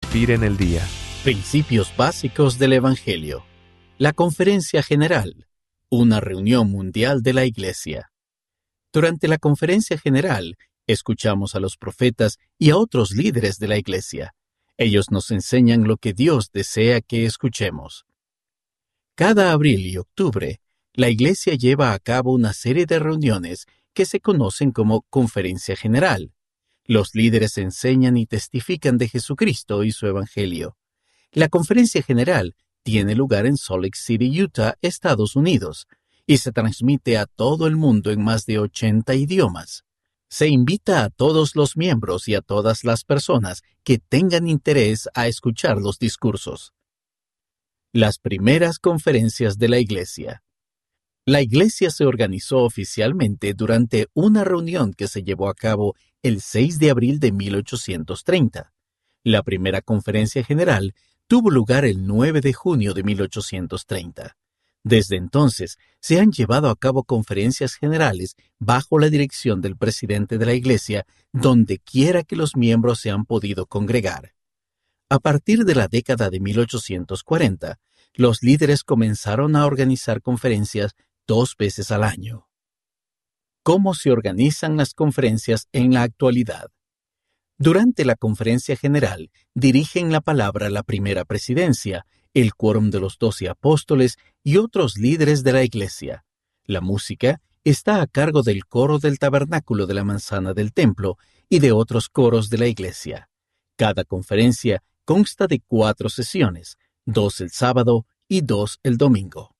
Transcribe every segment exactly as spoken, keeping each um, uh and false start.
inspiren el día. Principios básicos del Evangelio. La Conferencia General, una reunión mundial de la Iglesia. Durante la Conferencia General, escuchamos a los profetas y a otros líderes de la Iglesia. Ellos nos enseñan lo que Dios desea que escuchemos. Cada abril y octubre, la Iglesia lleva a cabo una serie de reuniones que se conocen como Conferencia General. Los líderes enseñan y testifican de Jesucristo y su Evangelio. La Conferencia General tiene lugar en Salt Lake City, Utah, Estados Unidos, y se transmite a todo el mundo en más de ochenta idiomas. Se invita a todos los miembros y a todas las personas que tengan interés a escuchar los discursos. Las primeras conferencias de la Iglesia. La Iglesia se organizó oficialmente durante una reunión que se llevó a cabo el seis de abril de mil ochocientos treinta. La primera conferencia general tuvo lugar el nueve de junio de mil ochocientos treinta. Desde entonces, se han llevado a cabo conferencias generales bajo la dirección del presidente de la Iglesia, donde quiera que los miembros se han podido congregar. A partir de la década de mil ochocientos cuarenta, los líderes comenzaron a organizar conferencias dos veces al año. ¿Cómo se organizan las conferencias en la actualidad? Durante la conferencia general, dirigen la palabra la primera presidencia, el quórum de los doce apóstoles y otros líderes de la Iglesia. La música está a cargo del coro del tabernáculo de la manzana del templo y de otros coros de la Iglesia. Cada conferencia consta de cuatro sesiones, dos el sábado y dos el domingo.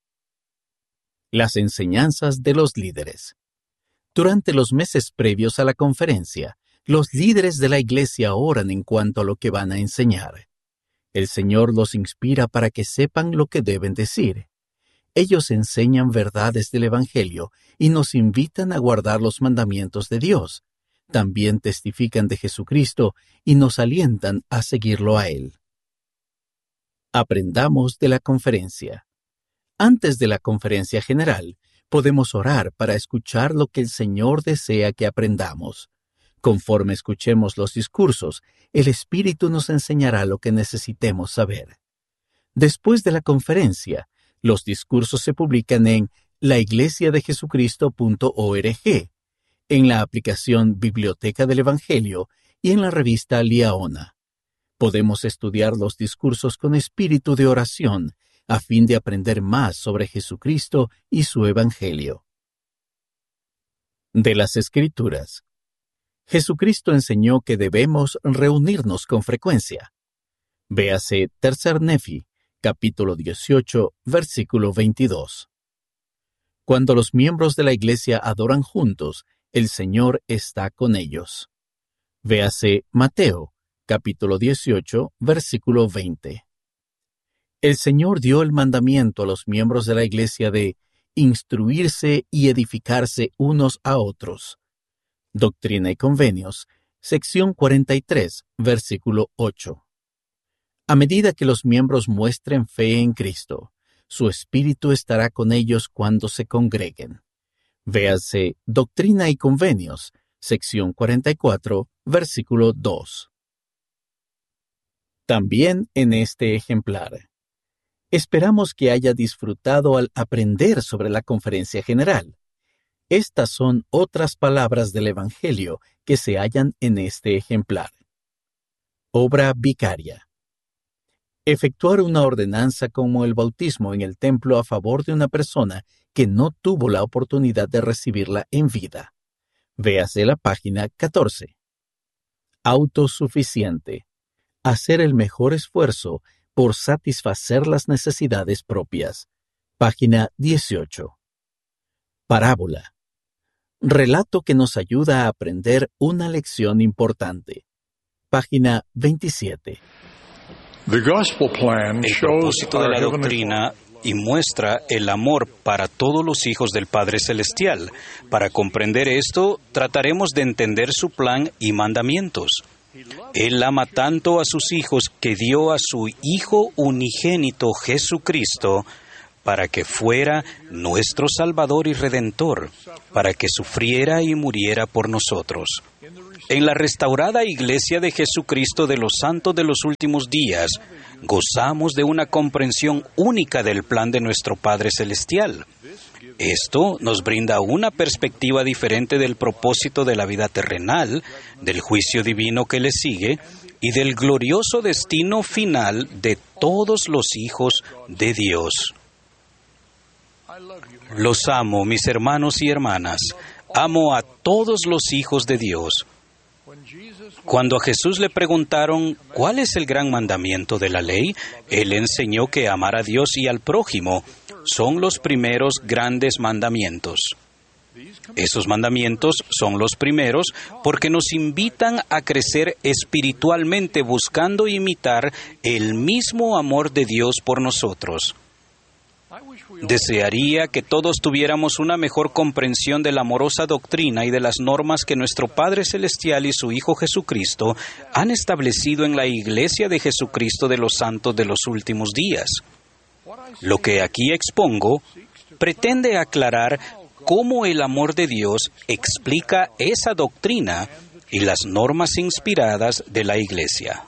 Las enseñanzas de los líderes. Durante los meses previos a la conferencia, los líderes de la Iglesia oran en cuanto a lo que van a enseñar. El Señor los inspira para que sepan lo que deben decir. Ellos enseñan verdades del Evangelio y nos invitan a guardar los mandamientos de Dios. También testifican de Jesucristo y nos alientan a seguirlo a Él. Aprendamos de la conferencia. Antes de la conferencia general, podemos orar para escuchar lo que el Señor desea que aprendamos. Conforme escuchemos los discursos, el Espíritu nos enseñará lo que necesitemos saber. Después de la conferencia, los discursos se publican en la iglesia de jesucristo punto org, en la aplicación Biblioteca del Evangelio y en la revista Liaona. Podemos estudiar los discursos con espíritu de oración, a fin de aprender más sobre Jesucristo y su Evangelio. De las Escrituras. Jesucristo enseñó que debemos reunirnos con frecuencia. Véase Tercer Nefi, capítulo dieciocho, versículo veintidós. Cuando los miembros de la Iglesia adoran juntos, el Señor está con ellos. Véase Mateo, capítulo dieciocho, versículo veinte. El Señor dio el mandamiento a los miembros de la Iglesia de instruirse y edificarse unos a otros. Doctrina y Convenios, sección cuarenta y tres, versículo ocho. A medida que los miembros muestren fe en Cristo, su Espíritu estará con ellos cuando se congreguen. Véase Doctrina y Convenios, sección cuarenta y cuatro, versículo dos. También en este ejemplar. Esperamos que haya disfrutado al aprender sobre la conferencia general. Estas son otras palabras del Evangelio que se hallan en este ejemplar. Obra vicaria. Efectuar una ordenanza como el bautismo en el templo a favor de una persona que no tuvo la oportunidad de recibirla en vida. Véase la página catorce. Autosuficiente. Hacer el mejor esfuerzo por satisfacer las necesidades propias. Página dieciocho. Parábola. Relato que nos ayuda a aprender una lección importante. Página veintisiete. El propósito de la doctrina y muestra el amor para todos los hijos del Padre Celestial. Para comprender esto, trataremos de entender su plan y mandamientos. Él ama tanto a sus hijos que dio a su Hijo unigénito Jesucristo para que fuera nuestro Salvador y Redentor, para que sufriera y muriera por nosotros. En la restaurada Iglesia de Jesucristo de los Santos de los Últimos Días, gozamos de una comprensión única del plan de nuestro Padre Celestial. Esto nos brinda una perspectiva diferente del propósito de la vida terrenal, del juicio divino que le sigue y del glorioso destino final de todos los hijos de Dios. Los amo, mis hermanos y hermanas. Amo a todos los hijos de Dios. Cuando a Jesús le preguntaron ¿cuál es el gran mandamiento de la ley?, Él enseñó que amar a Dios y al prójimo son los primeros grandes mandamientos. Esos mandamientos son los primeros porque nos invitan a crecer espiritualmente buscando imitar el mismo amor de Dios por nosotros. Desearía que todos tuviéramos una mejor comprensión de la amorosa doctrina y de las normas que nuestro Padre Celestial y su Hijo Jesucristo han establecido en la Iglesia de Jesucristo de los Santos de los Últimos Días. Lo que aquí expongo pretende aclarar cómo el amor de Dios explica esa doctrina y las normas inspiradas de la Iglesia.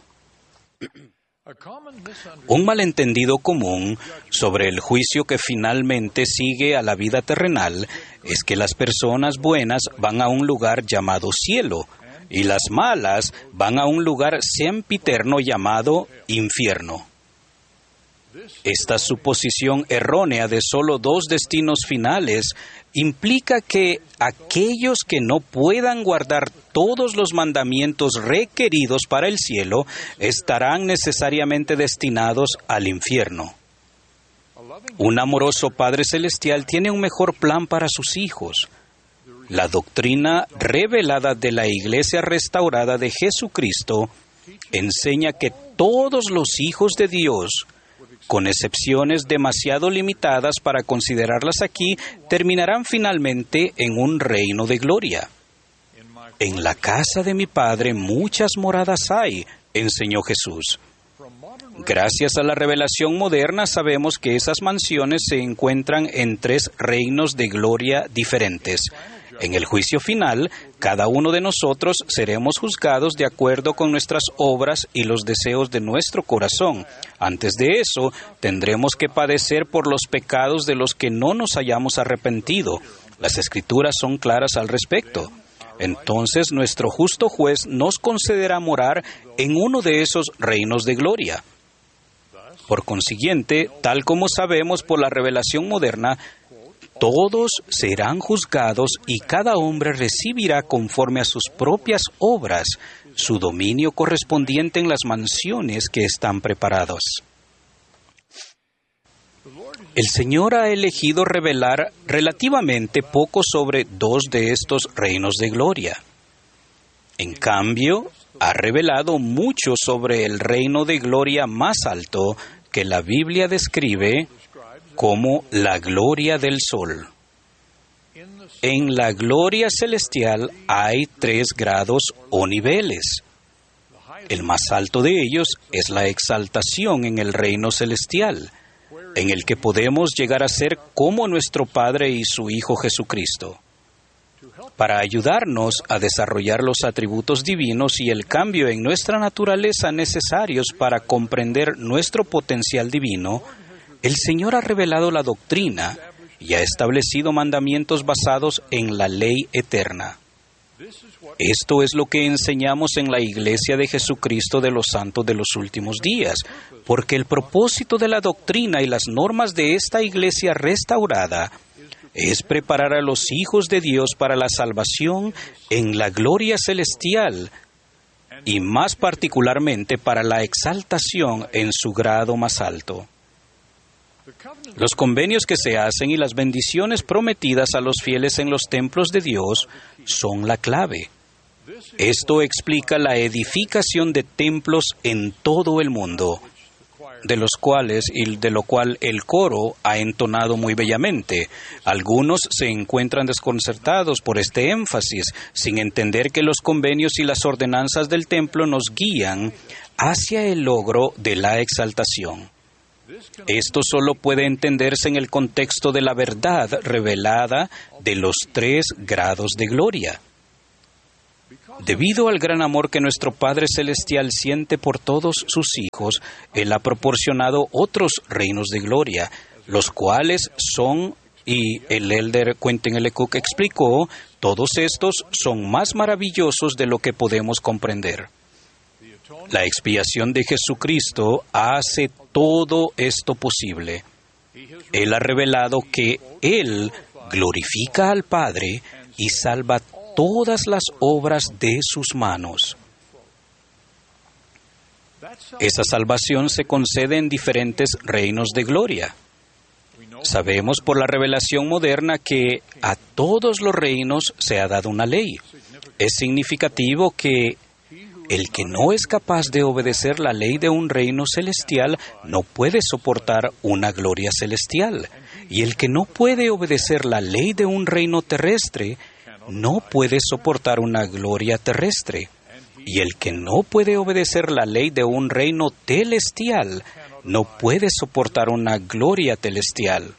Un malentendido común sobre el juicio que finalmente sigue a la vida terrenal es que las personas buenas van a un lugar llamado cielo y las malas van a un lugar sempiterno llamado infierno. Esta suposición errónea de solo dos destinos finales implica que aquellos que no puedan guardar todos los mandamientos requeridos para el cielo estarán necesariamente destinados al infierno. Un amoroso Padre Celestial tiene un mejor plan para sus hijos. La doctrina revelada de la Iglesia restaurada de Jesucristo enseña que todos los hijos de Dios, con excepciones demasiado limitadas para considerarlas aquí, terminarán finalmente en un reino de gloria. En la casa de mi Padre muchas moradas hay, enseñó Jesús. Gracias a la revelación moderna sabemos que esas mansiones se encuentran en tres reinos de gloria diferentes. En el juicio final, cada uno de nosotros seremos juzgados de acuerdo con nuestras obras y los deseos de nuestro corazón. Antes de eso, tendremos que padecer por los pecados de los que no nos hayamos arrepentido. Las Escrituras son claras al respecto. Entonces, nuestro justo juez nos concederá morar en uno de esos reinos de gloria. Por consiguiente, tal como sabemos por la revelación moderna, todos serán juzgados y cada hombre recibirá conforme a sus propias obras su dominio correspondiente en las mansiones que están preparadas. El Señor ha elegido revelar relativamente poco sobre dos de estos reinos de gloria. En cambio, ha revelado mucho sobre el reino de gloria más alto que la Biblia describe como la gloria del sol. En la gloria celestial hay tres grados o niveles. El más alto de ellos es la exaltación en el reino celestial, en el que podemos llegar a ser como nuestro Padre y su Hijo Jesucristo. Para ayudarnos a desarrollar los atributos divinos y el cambio en nuestra naturaleza necesarios para comprender nuestro potencial divino, el Señor ha revelado la doctrina y ha establecido mandamientos basados en la ley eterna. Esto es lo que enseñamos en la Iglesia de Jesucristo de los Santos de los Últimos Días, porque el propósito de la doctrina y las normas de esta Iglesia restaurada es preparar a los hijos de Dios para la salvación en la gloria celestial y más particularmente para la exaltación en su grado más alto. Los convenios que se hacen y las bendiciones prometidas a los fieles en los templos de Dios son la clave. Esto explica la edificación de templos en todo el mundo, de los cuales y de lo cual el coro ha entonado muy bellamente. Algunos se encuentran desconcertados por este énfasis, sin entender que los convenios y las ordenanzas del templo nos guían hacia el logro de la exaltación. Esto solo puede entenderse en el contexto de la verdad revelada de los tres grados de gloria. Debido al gran amor que nuestro Padre Celestial siente por todos sus hijos, Él ha proporcionado otros reinos de gloria, los cuales son, y el elder Quentin L. Cook explicó, todos estos son más maravillosos de lo que podemos comprender. La expiación de Jesucristo hace todo esto posible. Él ha revelado que Él glorifica al Padre y salva todas las obras de sus manos. Esa salvación se concede en diferentes reinos de gloria. Sabemos por la revelación moderna que a todos los reinos se ha dado una ley. Es significativo que el que no es capaz de obedecer la ley de un reino celestial no puede soportar una gloria celestial. Y el que no puede obedecer la ley de un reino terrestre no puede soportar una gloria terrestre. Y el que no puede obedecer la ley de un reino celestial no puede soportar una gloria celestial.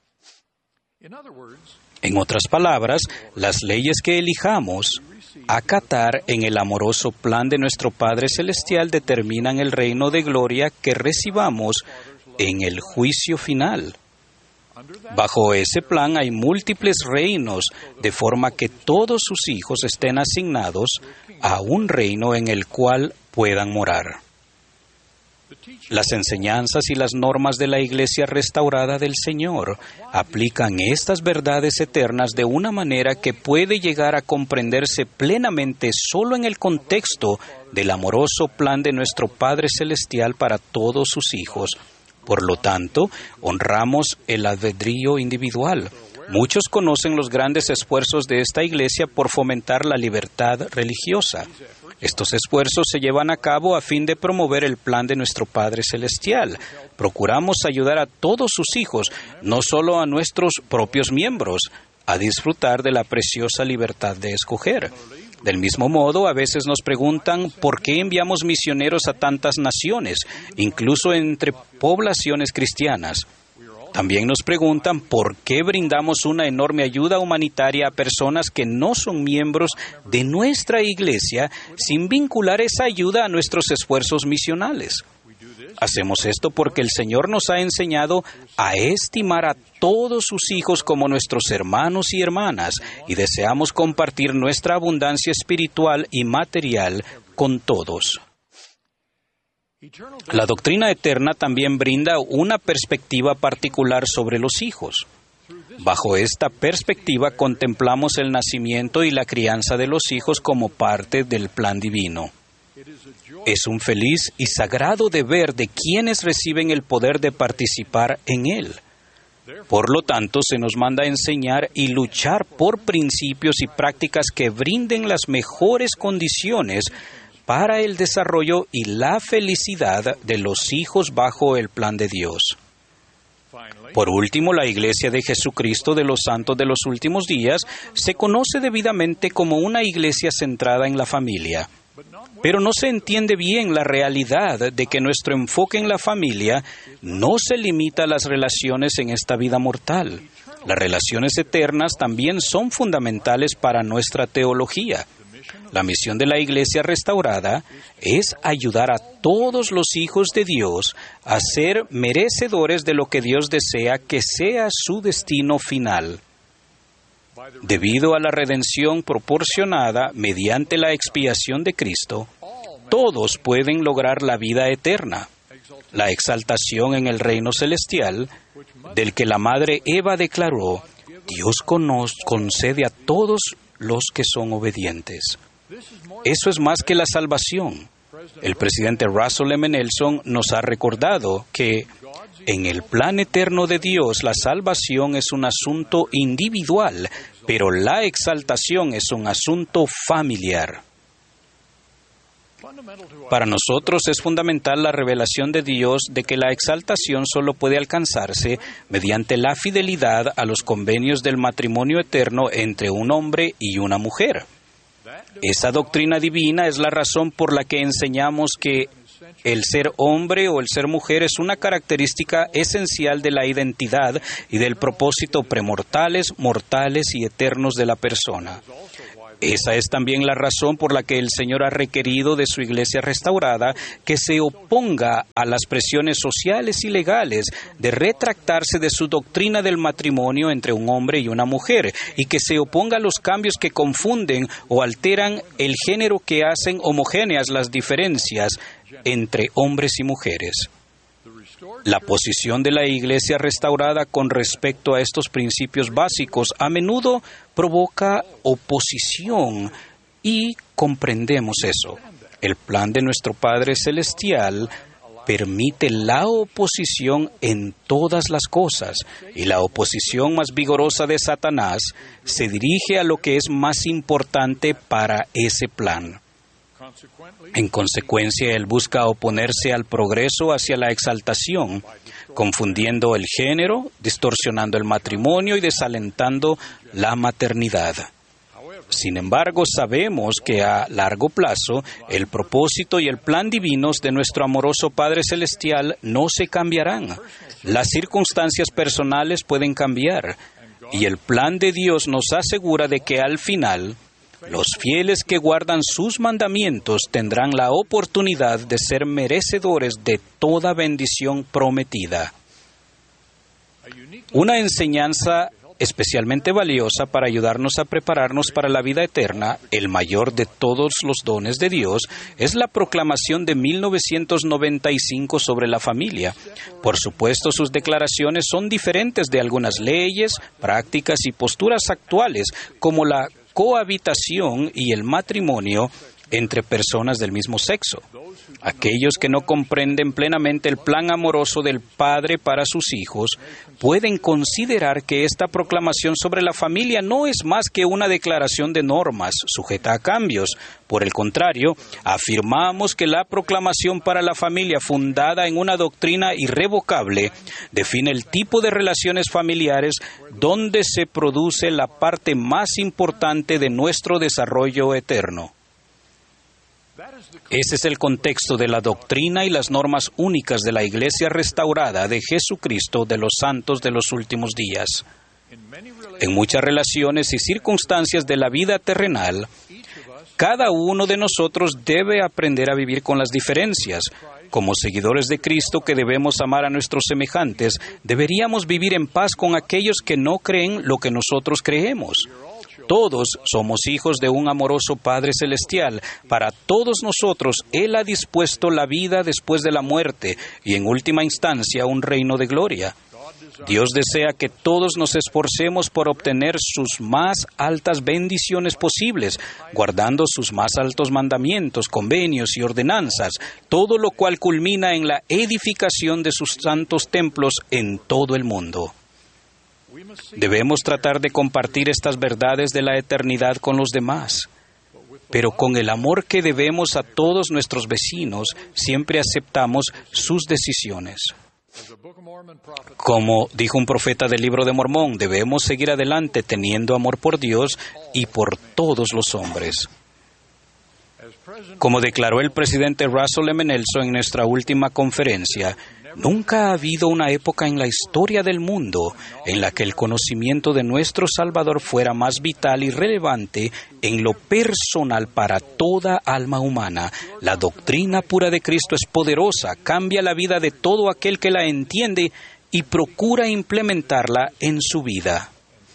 En otras palabras, las leyes que elijamos acatar en el amoroso plan de nuestro Padre Celestial determinan el reino de gloria que recibamos en el juicio final. Bajo ese plan hay múltiples reinos, de forma que todos sus hijos estén asignados a un reino en el cual puedan morar. Las enseñanzas y las normas de la Iglesia restaurada del Señor aplican estas verdades eternas de una manera que puede llegar a comprenderse plenamente solo en el contexto del amoroso plan de nuestro Padre Celestial para todos sus hijos. Por lo tanto, honramos el albedrío individual. Muchos conocen los grandes esfuerzos de esta Iglesia por fomentar la libertad religiosa. Estos esfuerzos se llevan a cabo a fin de promover el plan de nuestro Padre Celestial. Procuramos ayudar a todos sus hijos, no solo a nuestros propios miembros, a disfrutar de la preciosa libertad de escoger. Del mismo modo, a veces nos preguntan por qué enviamos misioneros a tantas naciones, incluso entre poblaciones cristianas. También nos preguntan por qué brindamos una enorme ayuda humanitaria a personas que no son miembros de nuestra iglesia sin vincular esa ayuda a nuestros esfuerzos misionales. Hacemos esto porque el Señor nos ha enseñado a estimar a todos sus hijos como nuestros hermanos y hermanas y deseamos compartir nuestra abundancia espiritual y material con todos. La doctrina eterna también brinda una perspectiva particular sobre los hijos. Bajo esta perspectiva contemplamos el nacimiento y la crianza de los hijos como parte del plan divino. Es un feliz y sagrado deber de quienes reciben el poder de participar en él. Por lo tanto, se nos manda a enseñar y luchar por principios y prácticas que brinden las mejores condiciones para el desarrollo y la felicidad de los hijos bajo el plan de Dios. Por último, la Iglesia de Jesucristo de los Santos de los Últimos Días se conoce debidamente como una iglesia centrada en la familia. Pero no se entiende bien la realidad de que nuestro enfoque en la familia no se limita a las relaciones en esta vida mortal. Las relaciones eternas también son fundamentales para nuestra teología. La misión de la Iglesia restaurada es ayudar a todos los hijos de Dios a ser merecedores de lo que Dios desea que sea su destino final. Debido a la redención proporcionada mediante la expiación de Cristo, todos pueden lograr la vida eterna, la exaltación en el reino celestial, del que la madre Eva declaró, Dios concede a todos los que son obedientes. Eso es más que la salvación. El presidente Russell M. Nelson nos ha recordado que en el plan eterno de Dios la salvación es un asunto individual, pero la exaltación es un asunto familiar. Para nosotros es fundamental la revelación de Dios de que la exaltación solo puede alcanzarse mediante la fidelidad a los convenios del matrimonio eterno entre un hombre y una mujer. Esa doctrina divina es la razón por la que enseñamos que el ser hombre o el ser mujer es una característica esencial de la identidad y del propósito premortales, mortales y eternos de la persona. Esa es también la razón por la que el Señor ha requerido de su iglesia restaurada que se oponga a las presiones sociales y legales de retractarse de su doctrina del matrimonio entre un hombre y una mujer, y que se oponga a los cambios que confunden o alteran el género, que hacen homogéneas las diferencias entre hombres y mujeres. La posición de la Iglesia restaurada con respecto a estos principios básicos a menudo provoca oposición, y comprendemos eso. El plan de nuestro Padre Celestial permite la oposición en todas las cosas, y la oposición más vigorosa de Satanás se dirige a lo que es más importante para ese plan. En consecuencia, él busca oponerse al progreso hacia la exaltación, confundiendo el género, distorsionando el matrimonio y desalentando la maternidad. Sin embargo, sabemos que a largo plazo, el propósito y el plan divinos de nuestro amoroso Padre Celestial no se cambiarán. Las circunstancias personales pueden cambiar, y el plan de Dios nos asegura de que al final, los fieles que guardan sus mandamientos tendrán la oportunidad de ser merecedores de toda bendición prometida. Una enseñanza especialmente valiosa para ayudarnos a prepararnos para la vida eterna, el mayor de todos los dones de Dios, es la proclamación de mil novecientos noventa y cinco sobre la familia. Por supuesto, sus declaraciones son diferentes de algunas leyes, prácticas y posturas actuales, como la cohabitación y el matrimonio entre personas del mismo sexo. Aquellos que no comprenden plenamente el plan amoroso del Padre para sus hijos pueden considerar que esta proclamación sobre la familia no es más que una declaración de normas sujeta a cambios. Por el contrario, afirmamos que la proclamación para la familia, fundada en una doctrina irrevocable, define el tipo de relaciones familiares donde se produce la parte más importante de nuestro desarrollo eterno. Ese es el contexto de la doctrina y las normas únicas de la Iglesia restaurada de Jesucristo de los santos de los últimos días. En muchas relaciones y circunstancias de la vida terrenal, cada uno de nosotros debe aprender a vivir con las diferencias. Como seguidores de Cristo que debemos amar a nuestros semejantes, deberíamos vivir en paz con aquellos que no creen lo que nosotros creemos. Todos somos hijos de un amoroso Padre Celestial. Para todos nosotros, Él ha dispuesto la vida después de la muerte y, en última instancia, un reino de gloria. Dios desea que todos nos esforcemos por obtener sus más altas bendiciones posibles, guardando sus más altos mandamientos, convenios y ordenanzas, todo lo cual culmina en la edificación de sus santos templos en todo el mundo. Debemos tratar de compartir estas verdades de la eternidad con los demás, pero con el amor que debemos a todos nuestros vecinos, siempre aceptamos sus decisiones. Como dijo un profeta del Libro de Mormón, debemos seguir adelante teniendo amor por Dios y por todos los hombres. Como declaró el presidente Russell M. Nelson en nuestra última conferencia, nunca ha habido una época en la historia del mundo en la que el conocimiento de nuestro Salvador fuera más vital y relevante en lo personal para toda alma humana. La doctrina pura de Cristo es poderosa, cambia la vida de todo aquel que la entiende y procura implementarla en su vida.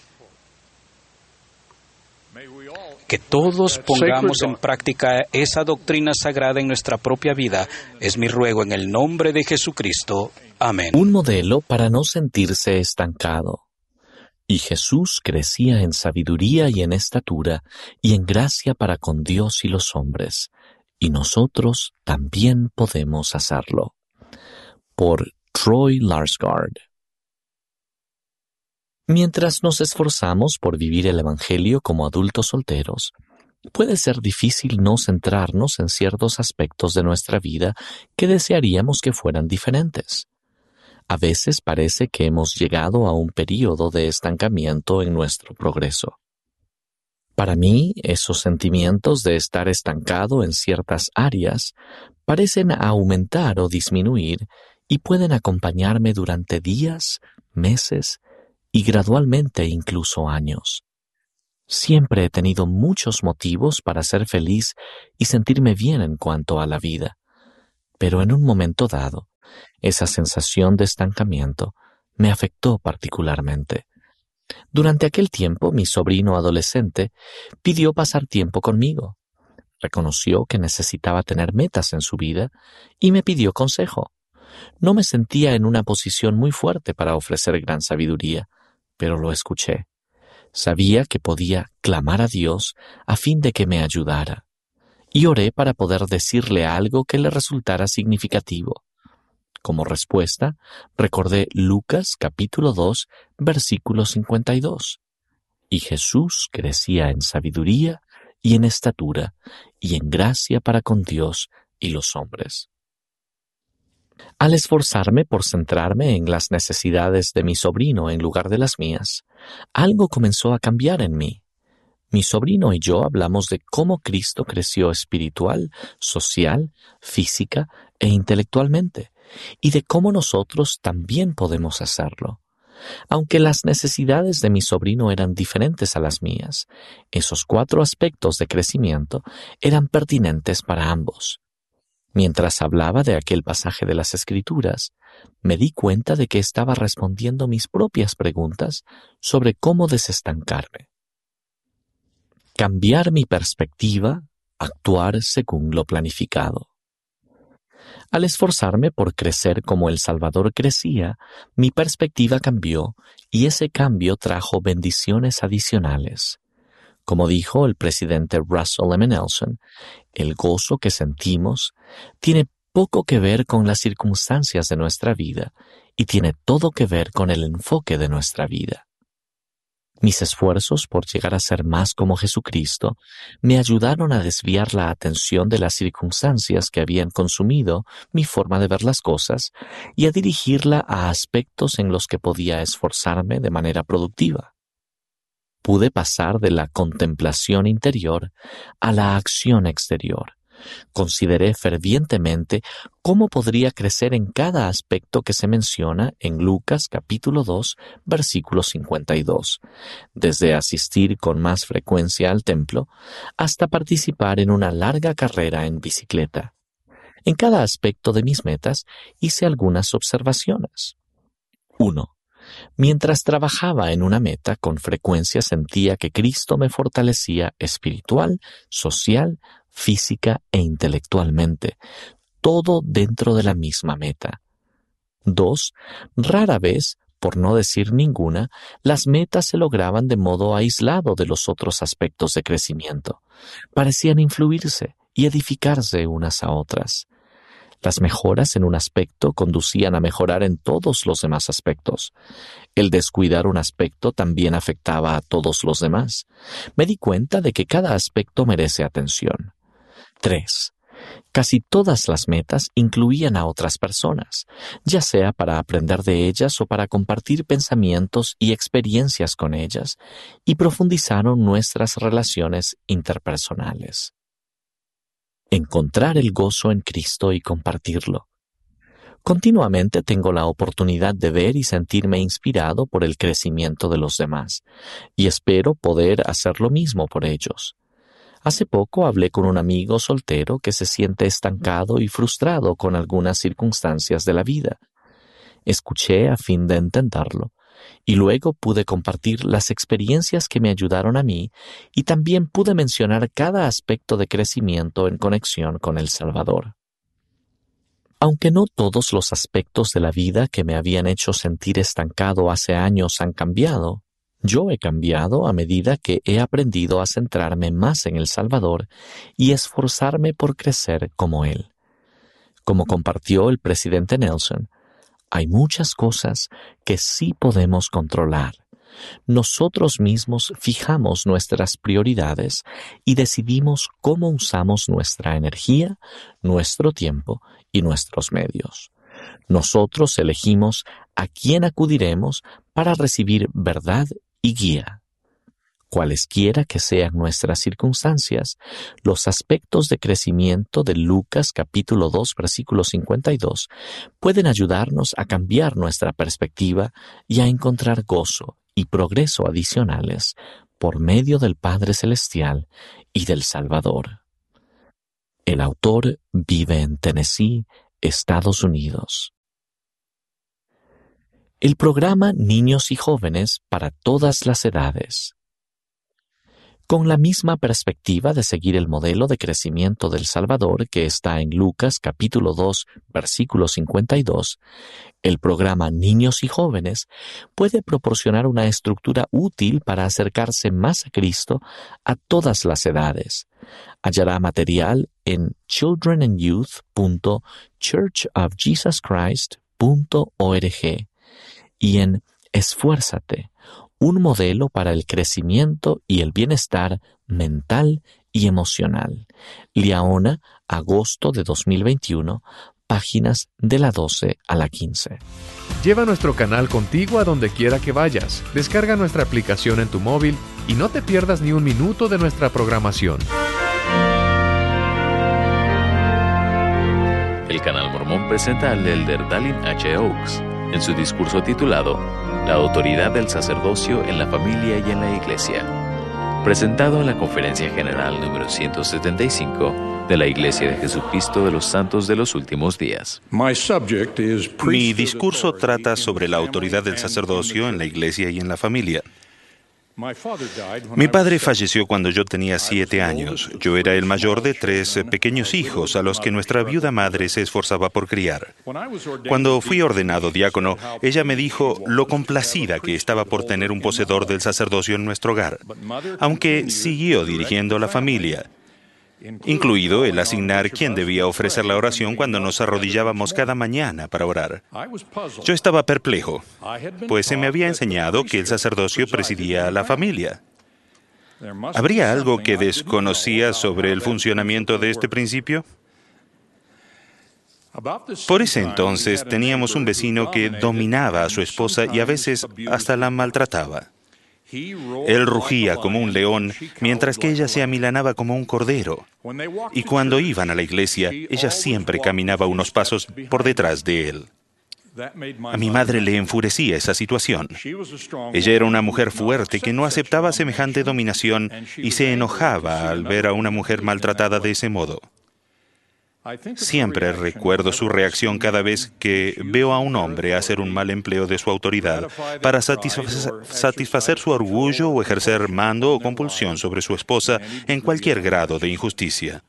Que todos pongamos en práctica esa doctrina sagrada en nuestra propia vida es mi ruego en el nombre de Jesucristo. Amén. Un modelo para no sentirse estancado. Y Jesús crecía en sabiduría y en estatura y en gracia para con Dios y los hombres, y nosotros también podemos hacerlo. Por Troy Larsgaard. Mientras nos esforzamos por vivir el Evangelio como adultos solteros, puede ser difícil no centrarnos en ciertos aspectos de nuestra vida que desearíamos que fueran diferentes. A veces parece que hemos llegado a un período de estancamiento en nuestro progreso. Para mí, esos sentimientos de estar estancado en ciertas áreas parecen aumentar o disminuir y pueden acompañarme durante días, meses y gradualmente incluso años. Siempre he tenido muchos motivos para ser feliz y sentirme bien en cuanto a la vida, pero en un momento dado, esa sensación de estancamiento me afectó particularmente. Durante aquel tiempo, mi sobrino adolescente pidió pasar tiempo conmigo. Reconoció que necesitaba tener metas en su vida y me pidió consejo. No me sentía en una posición muy fuerte para ofrecer gran sabiduría, pero lo escuché. Sabía que podía clamar a Dios a fin de que me ayudara, y oré para poder decirle algo que le resultara significativo. Como respuesta, recordé Lucas capítulo dos, versículo cincuenta y dos. Y Jesús crecía en sabiduría y en estatura y en gracia para con Dios y los hombres. Al esforzarme por centrarme en las necesidades de mi sobrino en lugar de las mías, algo comenzó a cambiar en mí. Mi sobrino y yo hablamos de cómo Cristo creció espiritual, social, física e intelectualmente, y de cómo nosotros también podemos hacerlo. Aunque las necesidades de mi sobrino eran diferentes a las mías, esos cuatro aspectos de crecimiento eran pertinentes para ambos. Mientras hablaba de aquel pasaje de las Escrituras, me di cuenta de que estaba respondiendo mis propias preguntas sobre cómo desestancarme. Cambiar mi perspectiva, actuar según lo planificado. Al esforzarme por crecer como el Salvador crecía, mi perspectiva cambió y ese cambio trajo bendiciones adicionales. Como dijo el presidente Russell M. Nelson, el gozo que sentimos tiene poco que ver con las circunstancias de nuestra vida y tiene todo que ver con el enfoque de nuestra vida. Mis esfuerzos por llegar a ser más como Jesucristo me ayudaron a desviar la atención de las circunstancias que habían consumido mi forma de ver las cosas y a dirigirla a aspectos en los que podía esforzarme de manera productiva. Pude pasar de la contemplación interior a la acción exterior. Consideré fervientemente cómo podría crecer en cada aspecto que se menciona en Lucas capítulo dos, versículo cincuenta y dos, desde asistir con más frecuencia al templo hasta participar en una larga carrera en bicicleta. En cada aspecto de mis metas hice algunas observaciones. uno. Mientras trabajaba en una meta, con frecuencia sentía que Cristo me fortalecía espiritual, social, física e intelectualmente, todo dentro de la misma meta. Dos. Rara vez, por no decir ninguna, las metas se lograban de modo aislado de los otros aspectos de crecimiento. Parecían influirse y edificarse unas a otras. Las mejoras en un aspecto conducían a mejorar en todos los demás aspectos. El descuidar un aspecto también afectaba a todos los demás. Me di cuenta de que cada aspecto merece atención. tres. Casi todas las metas incluían a otras personas, ya sea para aprender de ellas o para compartir pensamientos y experiencias con ellas, y profundizaron nuestras relaciones interpersonales. Encontrar el gozo en Cristo y compartirlo. Continuamente tengo la oportunidad de ver y sentirme inspirado por el crecimiento de los demás, y espero poder hacer lo mismo por ellos. Hace poco hablé con un amigo soltero que se siente estancado y frustrado con algunas circunstancias de la vida. Escuché a fin de entenderlo, y luego pude compartir las experiencias que me ayudaron a mí y también pude mencionar cada aspecto de crecimiento en conexión con el Salvador. Aunque no todos los aspectos de la vida que me habían hecho sentir estancado hace años han cambiado, yo he cambiado a medida que he aprendido a centrarme más en el Salvador y esforzarme por crecer como Él. Como compartió el presidente Nelson, hay muchas cosas que sí podemos controlar. Nosotros mismos fijamos nuestras prioridades y decidimos cómo usamos nuestra energía, nuestro tiempo y nuestros medios. Nosotros elegimos a quién acudiremos para recibir verdad y guía. Cualesquiera que sean nuestras circunstancias, los aspectos de crecimiento de Lucas capítulo dos versículo cincuenta y dos pueden ayudarnos a cambiar nuestra perspectiva y a encontrar gozo y progreso adicionales por medio del Padre Celestial y del Salvador. El autor vive en Tennessee, Estados Unidos. El programa Niños y Jóvenes para todas las edades. Con la misma perspectiva de seguir el modelo de crecimiento del Salvador que está en Lucas capítulo dos, versículo cincuenta y dos, el programa Niños y Jóvenes puede proporcionar una estructura útil para acercarse más a Cristo a todas las edades. Hallará material en children and youth punto church of jesus christ punto org y en Esfuérzate, un modelo para el crecimiento y el bienestar mental y emocional. Liaona, agosto de dos mil veintiuno, páginas de la doce a la quince. Lleva nuestro canal contigo a donde quiera que vayas. Descarga nuestra aplicación en tu móvil y no te pierdas ni un minuto de nuestra programación. El Canal Mormón presenta al elder Dallin H. Oaks en su discurso titulado La autoridad del sacerdocio en la familia y en la iglesia, presentado en la Conferencia General número ciento setenta y cinco de la Iglesia de Jesucristo de los Santos de los Últimos Días. Mi discurso trata sobre la autoridad del sacerdocio en la iglesia y en la familia. Mi padre falleció cuando yo tenía siete años. Yo era el mayor de tres pequeños hijos a los que nuestra viuda madre se esforzaba por criar. Cuando fui ordenado diácono, ella me dijo lo complacida que estaba por tener un poseedor del sacerdocio en nuestro hogar, aunque siguió dirigiendo la familia, incluido el asignar quién debía ofrecer la oración cuando nos arrodillábamos cada mañana para orar. Yo estaba perplejo, pues se me había enseñado que el sacerdocio presidía a la familia. ¿Habría algo que desconocía sobre el funcionamiento de este principio? Por ese entonces teníamos un vecino que dominaba a su esposa y a veces hasta la maltrataba. Él rugía como un león, mientras que ella se amilanaba como un cordero. Y cuando iban a la iglesia, ella siempre caminaba unos pasos por detrás de él. A mi madre le enfurecía esa situación. Ella era una mujer fuerte que no aceptaba semejante dominación y se enojaba al ver a una mujer maltratada de ese modo. Siempre recuerdo su reacción cada vez que veo a un hombre hacer un mal empleo de su autoridad para satisfacer, satisfacer su orgullo o ejercer mando o compulsión sobre su esposa en cualquier grado de injusticia.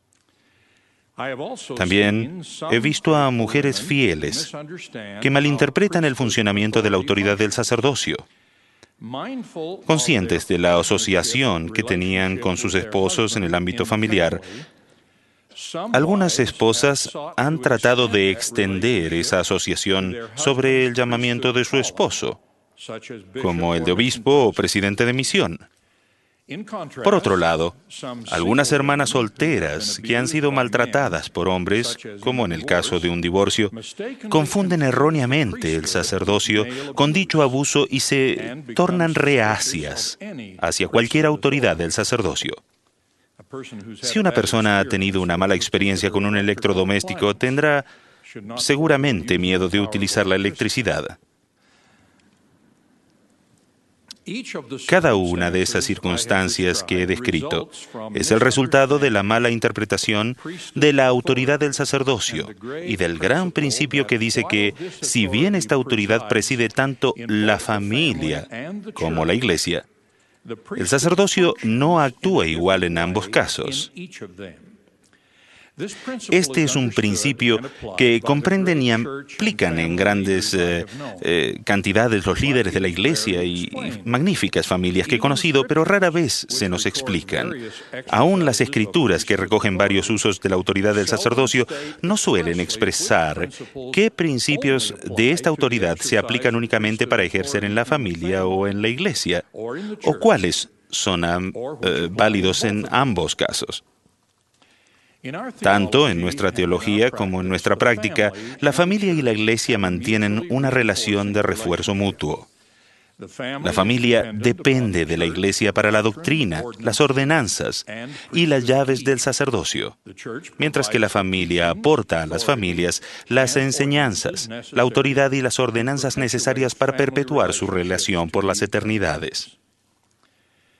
También he visto a mujeres fieles que malinterpretan el funcionamiento de la autoridad del sacerdocio. Conscientes de la asociación que tenían con sus esposos en el ámbito familiar, algunas esposas han tratado de extender esa asociación sobre el llamamiento de su esposo, como el de obispo o presidente de misión. Por otro lado, algunas hermanas solteras que han sido maltratadas por hombres, como en el caso de un divorcio, confunden erróneamente el sacerdocio con dicho abuso y se tornan reacias hacia cualquier autoridad del sacerdocio. Si una persona ha tenido una mala experiencia con un electrodoméstico, tendrá seguramente miedo de utilizar la electricidad. Cada una de esas circunstancias que he descrito es el resultado de la mala interpretación de la autoridad del sacerdocio y del gran principio que dice que, si bien esta autoridad preside tanto la familia como la iglesia, el sacerdocio no actúa igual en ambos casos. Este es un principio que comprenden y aplican en grandes eh, eh, cantidades los líderes de la iglesia y, y magníficas familias que he conocido, pero rara vez se nos explican. Aún las escrituras que recogen varios usos de la autoridad del sacerdocio no suelen expresar qué principios de esta autoridad se aplican únicamente para ejercer en la familia o en la iglesia, o cuáles son eh, válidos en ambos casos. Tanto en nuestra teología como en nuestra práctica, la familia y la iglesia mantienen una relación de refuerzo mutuo. La familia depende de la iglesia para la doctrina, las ordenanzas y las llaves del sacerdocio, mientras que la familia aporta a las familias las enseñanzas, la autoridad y las ordenanzas necesarias para perpetuar su relación por las eternidades.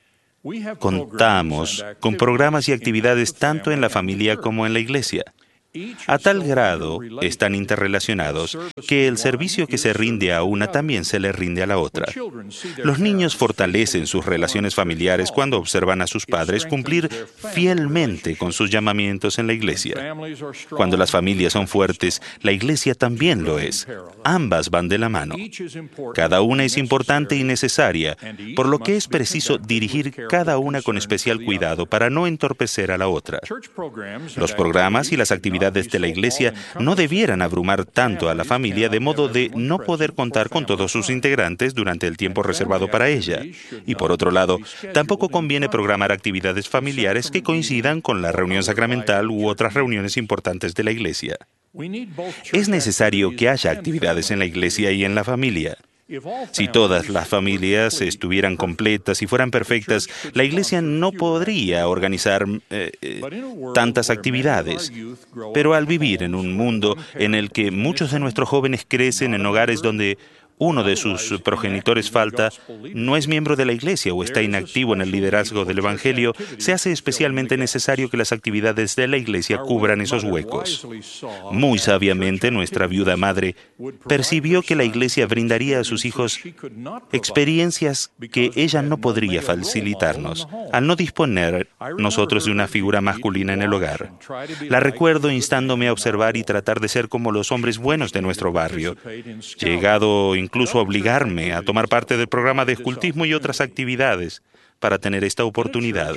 Contamos con programas y actividades tanto en la familia como en la iglesia. A tal grado están interrelacionados que el servicio que se rinde a una también se le rinde a la otra. Los niños fortalecen sus relaciones familiares cuando observan a sus padres cumplir fielmente con sus llamamientos en la iglesia. Cuando las familias son fuertes, la iglesia también lo es. Ambas van de la mano. Cada una es importante y necesaria, por lo que es preciso dirigir cada una con especial cuidado para no entorpecer a la otra. Los programas y las actividades de la iglesia no debieran abrumar tanto a la familia de modo de no poder contar con todos sus integrantes durante el tiempo reservado para ella. Y por otro lado, tampoco conviene programar actividades familiares que coincidan con la reunión sacramental u otras reuniones importantes de la iglesia. Es necesario que haya actividades en la iglesia y en la familia. Si todas las familias estuvieran completas y fueran perfectas, la iglesia no podría organizar eh, eh, tantas actividades. Pero al vivir en un mundo en el que muchos de nuestros jóvenes crecen en hogares donde uno de sus progenitores falta, no es miembro de la iglesia o está inactivo en el liderazgo del Evangelio, se hace especialmente necesario que las actividades de la iglesia cubran esos huecos. Muy sabiamente, nuestra viuda madre percibió que la iglesia brindaría a sus hijos experiencias que ella no podría facilitarnos, al no disponer nosotros de una figura masculina en el hogar. La recuerdo instándome a observar y tratar de ser como los hombres buenos de nuestro barrio, llegado incluso a obligarme a tomar parte del programa de escultismo y otras actividades para tener esta oportunidad.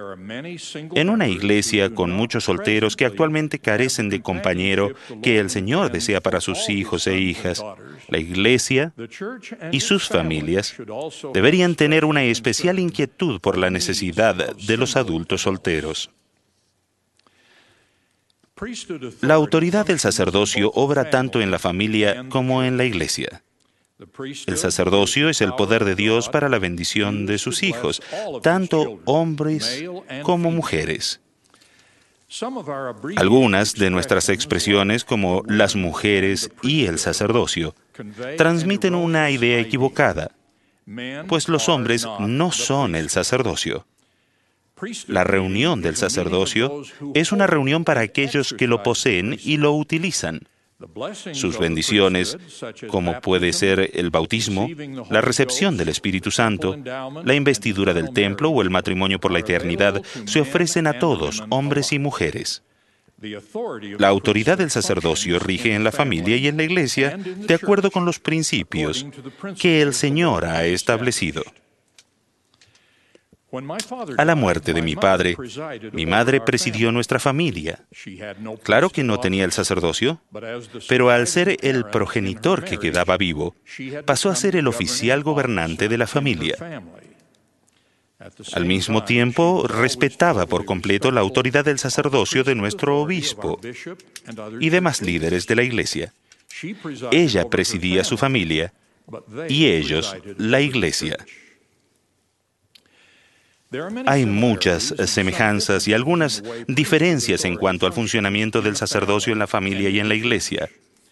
En una iglesia con muchos solteros que actualmente carecen de compañero que el Señor desea para sus hijos e hijas, la iglesia y sus familias deberían tener una especial inquietud por la necesidad de los adultos solteros. La autoridad del sacerdocio obra tanto en la familia como en la iglesia. El sacerdocio es el poder de Dios para la bendición de sus hijos, tanto hombres como mujeres. Algunas de nuestras expresiones, como las mujeres y el sacerdocio, transmiten una idea equivocada, pues los hombres no son el sacerdocio. La reunión del sacerdocio es una reunión para aquellos que lo poseen y lo utilizan. Sus bendiciones, como puede ser el bautismo, la recepción del Espíritu Santo, la investidura del templo o el matrimonio por la eternidad, se ofrecen a todos, hombres y mujeres. La autoridad del sacerdocio rige en la familia y en la iglesia de acuerdo con los principios que el Señor ha establecido. A la muerte de mi padre, mi madre presidió nuestra familia. Claro que no tenía el sacerdocio, pero al ser el progenitor que quedaba vivo, pasó a ser el oficial gobernante de la familia. Al mismo tiempo, respetaba por completo la autoridad del sacerdocio de nuestro obispo y demás líderes de la iglesia. Ella presidía su familia y ellos la iglesia. Hay muchas semejanzas y algunas diferencias en cuanto al funcionamiento del sacerdocio en la familia y en la iglesia.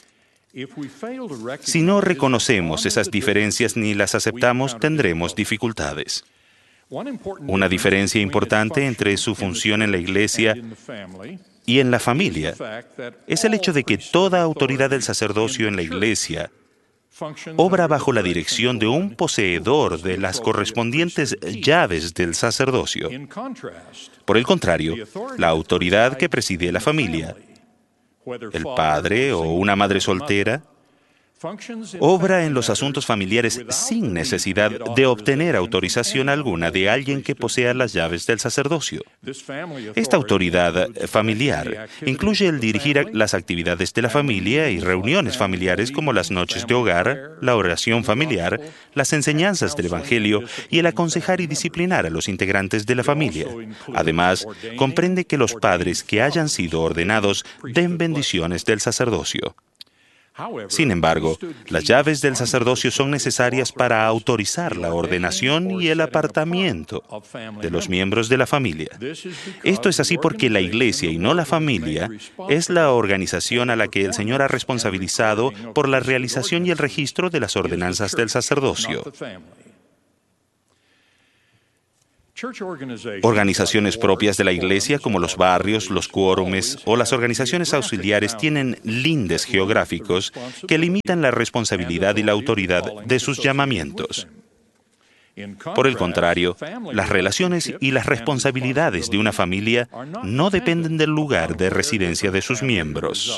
Si no reconocemos esas diferencias ni las aceptamos, tendremos dificultades. Una diferencia importante entre su función en la iglesia y en la familia es el hecho de que toda autoridad del sacerdocio en la iglesia obra bajo la dirección de un poseedor de las correspondientes llaves del sacerdocio. Por el contrario, la autoridad que preside la familia, el padre o una madre soltera, obra en los asuntos familiares sin necesidad de obtener autorización alguna de alguien que posea las llaves del sacerdocio. Esta autoridad familiar incluye el dirigir las actividades de la familia y reuniones familiares como las noches de hogar, la oración familiar, las enseñanzas del Evangelio y el aconsejar y disciplinar a los integrantes de la familia. Además, comprende que los padres que hayan sido ordenados den bendiciones del sacerdocio. Sin embargo, las llaves del sacerdocio son necesarias para autorizar la ordenación y el apartamiento de los miembros de la familia. Esto es así porque la iglesia y no la familia es la organización a la que el Señor ha responsabilizado por la realización y el registro de las ordenanzas del sacerdocio. Organizaciones propias de la Iglesia, como los barrios, los quórumes o las organizaciones auxiliares, tienen lindes geográficos que limitan la responsabilidad y la autoridad de sus llamamientos. Por el contrario, las relaciones y las responsabilidades de una familia no dependen del lugar de residencia de sus miembros.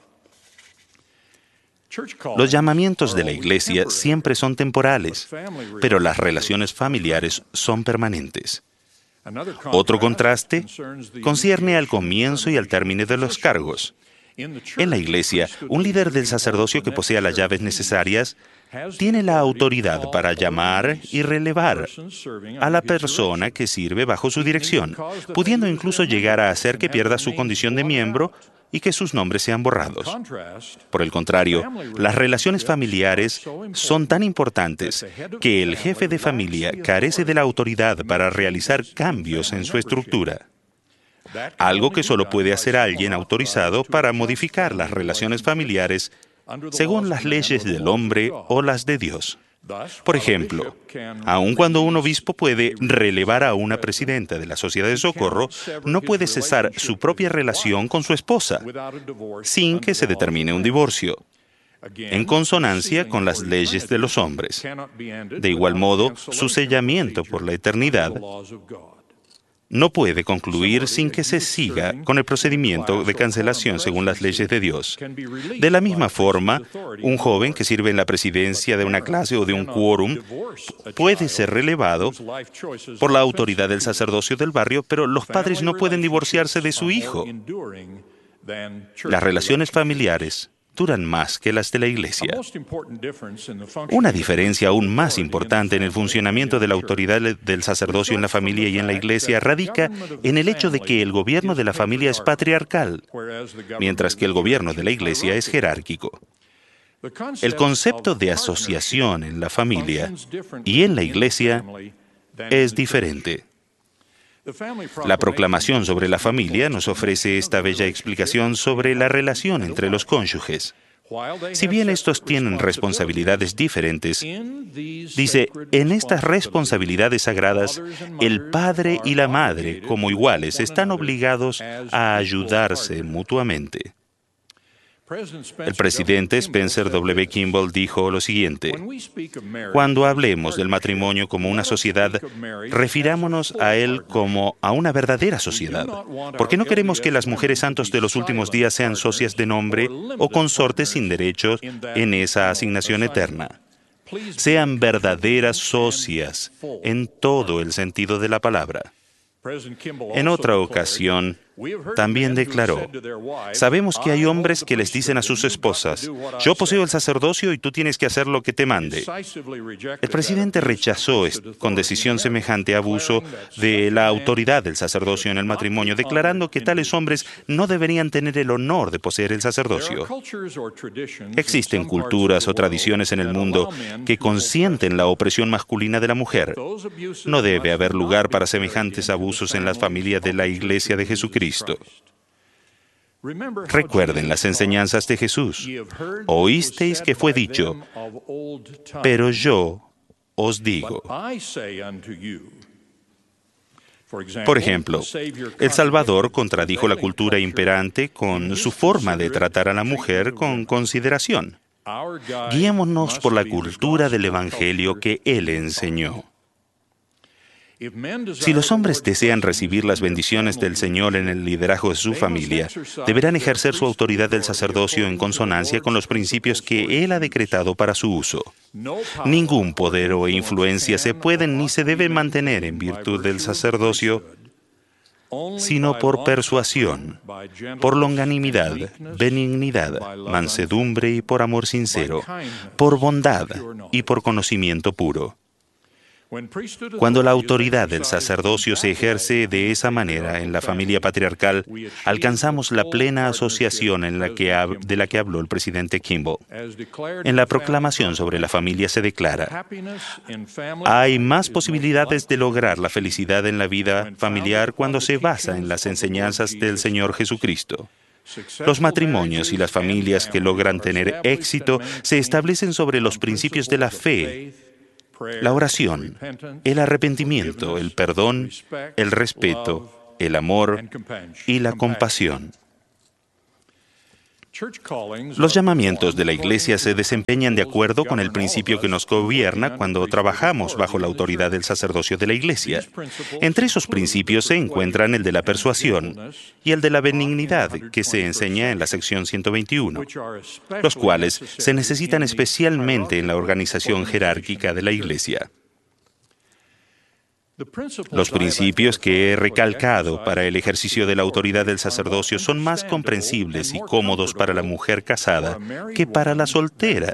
Los llamamientos de la Iglesia siempre son temporales, pero las relaciones familiares son permanentes. Otro contraste concierne al comienzo y al término de los cargos. En la Iglesia, un líder del sacerdocio que posea las llaves necesarias tiene la autoridad para llamar y relevar a la persona que sirve bajo su dirección, pudiendo incluso llegar a hacer que pierda su condición de miembro y que sus nombres sean borrados. Por el contrario, las relaciones familiares son tan importantes que el jefe de familia carece de la autoridad para realizar cambios en su estructura. Algo que solo puede hacer alguien autorizado para modificar las relaciones familiares según las leyes del hombre o las de Dios. Por ejemplo, aun cuando un obispo puede relevar a una presidenta de la Sociedad de Socorro, no puede cesar su propia relación con su esposa sin que se determine un divorcio, en consonancia con las leyes de los hombres. De igual modo, su sellamiento por la eternidad no puede concluir sin que se siga con el procedimiento de cancelación según las leyes de Dios. De la misma forma, un joven que sirve en la presidencia de una clase o de un quórum puede ser relevado por la autoridad del sacerdocio del barrio, pero los padres no pueden divorciarse de su hijo. Las relaciones familiares duran más que las de la Iglesia. Una diferencia aún más importante en el funcionamiento de la autoridad del sacerdocio en la familia y en la Iglesia radica en el hecho de que el gobierno de la familia es patriarcal, mientras que el gobierno de la Iglesia es jerárquico. El concepto de asociación en la familia y en la Iglesia es diferente. La proclamación sobre la familia nos ofrece esta bella explicación sobre la relación entre los cónyuges. Si bien estos tienen responsabilidades diferentes, dice, en estas responsabilidades sagradas, el padre y la madre, como iguales, están obligados a ayudarse mutuamente. El presidente Spencer W. Kimball dijo lo siguiente: cuando hablemos del matrimonio como una sociedad, refirámonos a él como a una verdadera sociedad, porque no queremos que las mujeres santos de los últimos días sean socias de nombre o consortes sin derechos en esa asignación eterna. Sean verdaderas socias en todo el sentido de la palabra. En otra ocasión, también declaró, sabemos que hay hombres que les dicen a sus esposas, yo poseo el sacerdocio y tú tienes que hacer lo que te mande. El presidente rechazó con decisión semejante abuso de la autoridad del sacerdocio en el matrimonio, declarando que tales hombres no deberían tener el honor de poseer el sacerdocio. Existen culturas o tradiciones en el mundo que consienten la opresión masculina de la mujer. No debe haber lugar para semejantes abusos en las familias de la Iglesia de Jesucristo. Recuerden las enseñanzas de Jesús. Oísteis que fue dicho, pero yo os digo. Por ejemplo, el Salvador contradijo la cultura imperante con su forma de tratar a la mujer con consideración. Guiémonos por la cultura del Evangelio que Él enseñó. Si los hombres desean recibir las bendiciones del Señor en el liderazgo de su familia, deberán ejercer su autoridad del sacerdocio en consonancia con los principios que Él ha decretado para su uso. Ningún poder o influencia se pueden ni se deben mantener en virtud del sacerdocio, sino por persuasión, por longanimidad, benignidad, mansedumbre y por amor sincero, por bondad y por conocimiento puro. Cuando la autoridad del sacerdocio se ejerce de esa manera en la familia patriarcal, alcanzamos la plena asociación en la que hab- de la que habló el presidente Kimball. En la proclamación sobre la familia se declara, hay más posibilidades de lograr la felicidad en la vida familiar cuando se basa en las enseñanzas del Señor Jesucristo. Los matrimonios y las familias que logran tener éxito se establecen sobre los principios de la fe la oración, el arrepentimiento, el perdón, el respeto, el amor y la compasión. Los llamamientos de la Iglesia se desempeñan de acuerdo con el principio que nos gobierna cuando trabajamos bajo la autoridad del sacerdocio de la Iglesia. Entre esos principios se encuentran el de la persuasión y el de la benignidad, que se enseña en la sección ciento veintiuno, los cuales se necesitan especialmente en la organización jerárquica de la Iglesia. Los principios que he recalcado para el ejercicio de la autoridad del sacerdocio son más comprensibles y cómodos para la mujer casada que para la soltera,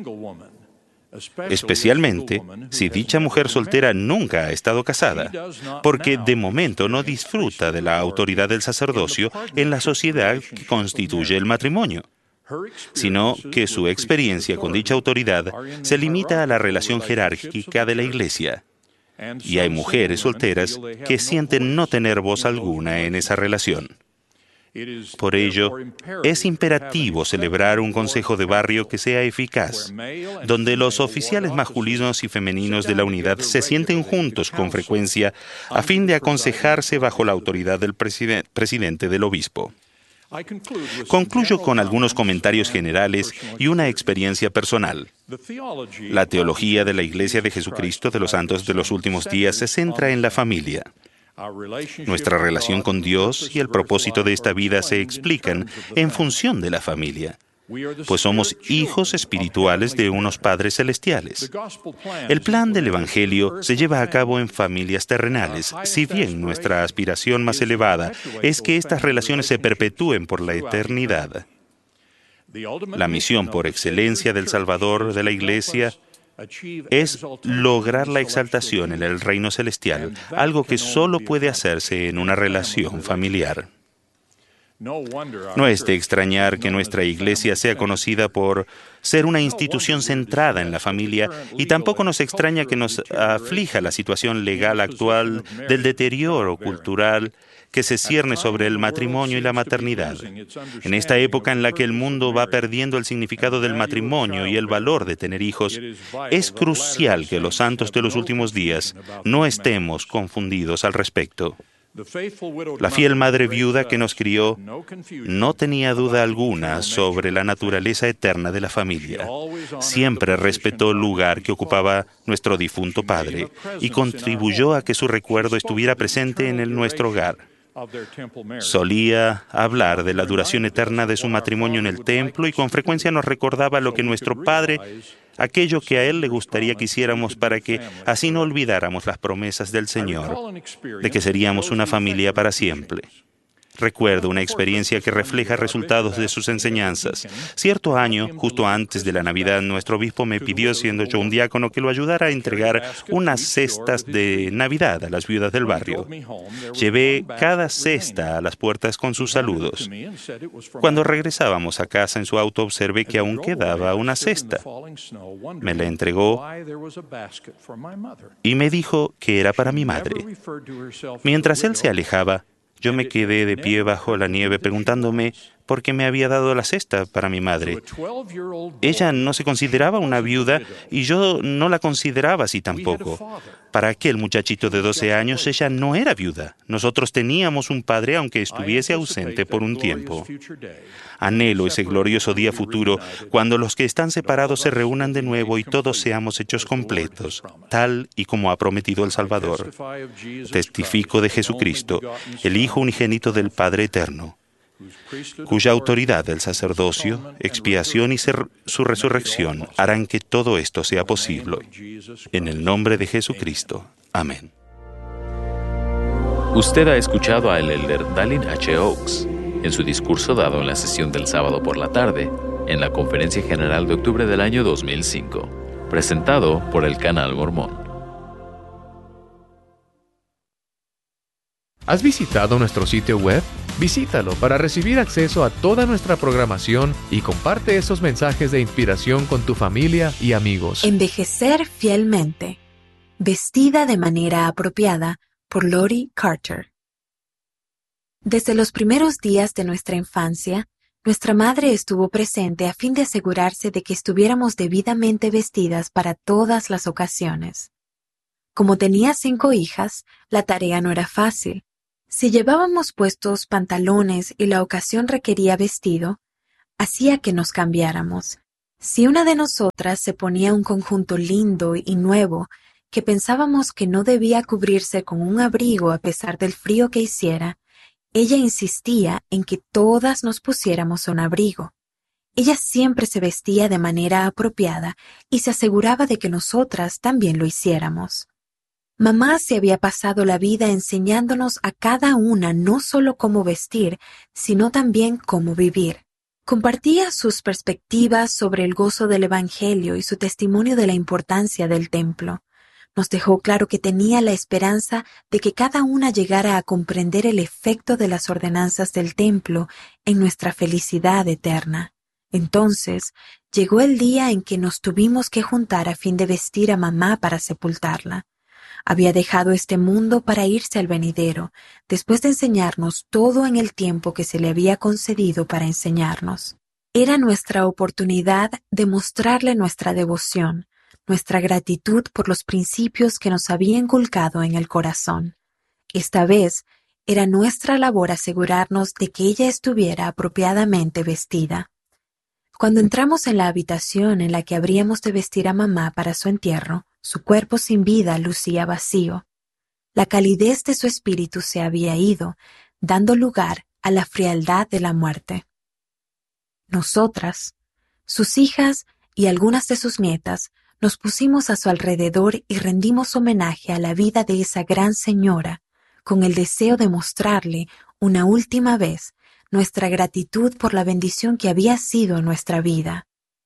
especialmente si dicha mujer soltera nunca ha estado casada, porque de momento no disfruta de la autoridad del sacerdocio en la sociedad que constituye el matrimonio, sino que su experiencia con dicha autoridad se limita a la relación jerárquica de la Iglesia. Y hay mujeres solteras que sienten no tener voz alguna en esa relación. Por ello, es imperativo celebrar un consejo de barrio que sea eficaz, donde los oficiales masculinos y femeninos de la unidad se sienten juntos con frecuencia a fin de aconsejarse bajo la autoridad del presiden- presidente del obispo. Concluyo con algunos comentarios generales y una experiencia personal. La teología de la Iglesia de Jesucristo de los Santos de los Últimos Días se centra en la familia. Nuestra relación con Dios y el propósito de esta vida se explican en función de la familia, pues somos hijos espirituales de unos padres celestiales. El plan del Evangelio se lleva a cabo en familias terrenales, si bien nuestra aspiración más elevada es que estas relaciones se perpetúen por la eternidad. La misión por excelencia del Salvador de la Iglesia es lograr la exaltación en el reino celestial, algo que solo puede hacerse en una relación familiar. No es de extrañar que nuestra Iglesia sea conocida por ser una institución centrada en la familia, y tampoco nos extraña que nos aflija la situación legal actual del deterioro cultural que se cierne sobre el matrimonio y la maternidad. En esta época en la que el mundo va perdiendo el significado del matrimonio y el valor de tener hijos, es crucial que los santos de los últimos días no estemos confundidos al respecto. La fiel madre viuda que nos crió no tenía duda alguna sobre la naturaleza eterna de la familia. Siempre respetó el lugar que ocupaba nuestro difunto padre y contribuyó a que su recuerdo estuviera presente en el nuestro hogar. Solía hablar de la duración eterna de su matrimonio en el templo y con frecuencia nos recordaba lo que nuestro Padre, aquello que a Él le gustaría que hiciéramos para que así no olvidáramos las promesas del Señor, de que seríamos una familia para siempre. Recuerdo una experiencia que refleja resultados de sus enseñanzas. Cierto año, justo antes de la Navidad, nuestro obispo me pidió, siendo yo un diácono, que lo ayudara a entregar unas cestas de Navidad a las viudas del barrio. Llevé cada cesta a las puertas con sus saludos. Cuando regresábamos a casa en su auto, observé que aún quedaba una cesta. Me la entregó y me dijo que era para mi madre. Mientras él se alejaba, yo me quedé de pie bajo la nieve preguntándome por qué me había dado la cesta para mi madre. Ella no se consideraba una viuda y yo no la consideraba así tampoco. Para aquel muchachito de doce años, ella no era viuda. Nosotros teníamos un padre aunque estuviese ausente por un tiempo. Anhelo ese glorioso día futuro cuando los que están separados se reúnan de nuevo y todos seamos hechos completos, tal y como ha prometido el Salvador. Testifico de Jesucristo, el Hijo unigénito del Padre eterno, cuya autoridad del sacerdocio, expiación y ser, su resurrección harán que todo esto sea posible. En el nombre de Jesucristo. Amén. Usted ha escuchado al elder Dallin H. Oaks en su discurso dado en la sesión del sábado por la tarde, en la Conferencia General de octubre del año dos mil cinco, presentado por el Canal Mormón. ¿Has visitado nuestro sitio web? Visítalo para recibir acceso a toda nuestra programación y comparte esos mensajes de inspiración con tu familia y amigos. Envejecer fielmente. Vestida de manera apropiada por Lori Carter. Desde los primeros días de nuestra infancia, Nuestra madre estuvo presente a fin de asegurarse de que estuviéramos debidamente vestidas para todas las ocasiones. Como tenía cinco hijas, la tarea no era fácil. Si llevábamos puestos pantalones y la ocasión requería vestido, hacía que nos cambiáramos. Si una de nosotras se ponía un conjunto lindo y nuevo, que pensábamos que no debía cubrirse con un abrigo a pesar del frío que hiciera, ella insistía en que todas nos pusiéramos un abrigo. Ella siempre se vestía de manera apropiada y se aseguraba de que nosotras también lo hiciéramos. Mamá se había pasado la vida enseñándonos a cada una no solo cómo vestir, sino también cómo vivir. Compartía sus perspectivas sobre el gozo del Evangelio y su testimonio de la importancia del templo. Nos dejó claro que tenía la esperanza de que cada una llegara a comprender el efecto de las ordenanzas del templo en nuestra felicidad eterna. Entonces, llegó el día en que nos tuvimos que juntar a fin de vestir a mamá para sepultarla. Había dejado este mundo para irse al venidero, después de enseñarnos todo en el tiempo que se le había concedido para enseñarnos. Era nuestra oportunidad de mostrarle nuestra devoción, nuestra gratitud por los principios que nos había inculcado en el corazón. Esta vez, era nuestra labor asegurarnos de que ella estuviera apropiadamente vestida. Cuando entramos en la habitación en la que habríamos de vestir a mamá para su entierro, su cuerpo sin vida lucía vacío. La calidez de su espíritu se había ido, dando lugar a la frialdad de la muerte. Nosotras, sus hijas y algunas de sus nietas, nos pusimos a su alrededor y rendimos homenaje a la vida de esa gran señora, con el deseo de mostrarle, una última vez, nuestra gratitud por la bendición que había sido nuestra vida.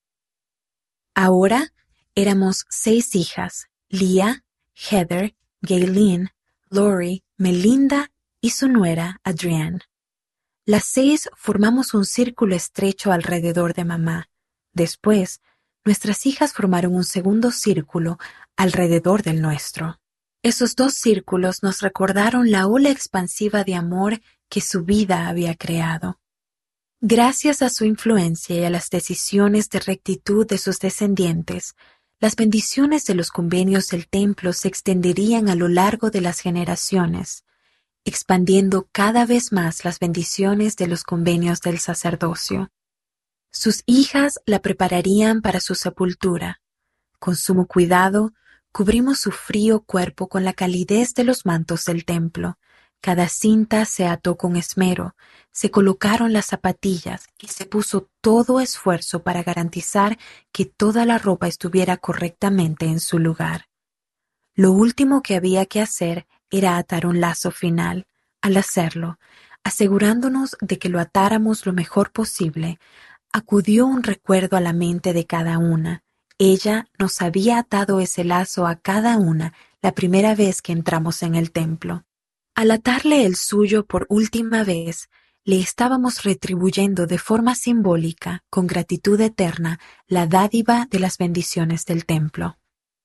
Ahora éramos seis hijas: Leah, Heather, Gayleen, Lori, Melinda y su nuera, Adrienne. Las seis formamos un círculo estrecho alrededor de mamá. Después, nuestras hijas formaron un segundo círculo alrededor del nuestro. Esos dos círculos nos recordaron la ola expansiva de amor que su vida había creado. Gracias a su influencia y a las decisiones de rectitud de sus descendientes, las bendiciones de los convenios del templo se extenderían a lo largo de las generaciones, expandiendo cada vez más las bendiciones de los convenios del sacerdocio. Sus hijas la prepararían para su sepultura. Con sumo cuidado, cubrimos su frío cuerpo con la calidez de los mantos del templo. Cada cinta se ató con esmero, se colocaron las zapatillas y se puso todo esfuerzo para garantizar que toda la ropa estuviera correctamente en su lugar. Lo último que había que hacer era atar un lazo final. Al hacerlo, asegurándonos de que lo atáramos lo mejor posible, acudió un recuerdo a la mente de cada una. Ella nos había atado ese lazo a cada una la primera vez que entramos en el templo. Al atarle el suyo por última vez, le estábamos retribuyendo de forma simbólica, con gratitud eterna, la dádiva de las bendiciones del templo.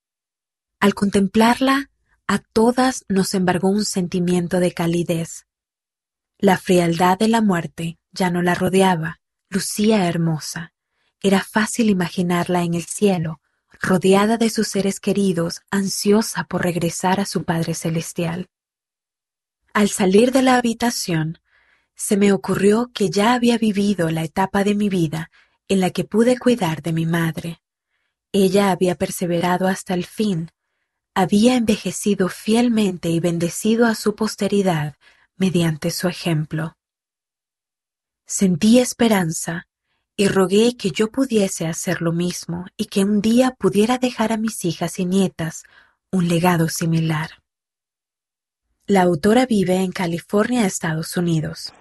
Al contemplarla, a todas nos embargó un sentimiento de calidez. La frialdad de la muerte ya no la rodeaba, lucía hermosa. Era fácil imaginarla en el cielo, rodeada de sus seres queridos, ansiosa por regresar a su Padre Celestial. Al salir de la habitación, se me ocurrió que ya había vivido la etapa de mi vida en la que pude cuidar de mi madre. Ella había perseverado hasta el fin, había envejecido fielmente y bendecido a su posteridad mediante su ejemplo. Sentí esperanza y rogué que yo pudiese hacer lo mismo y que un día pudiera dejar a mis hijas y nietas un legado similar. La autora vive en California, Estados Unidos.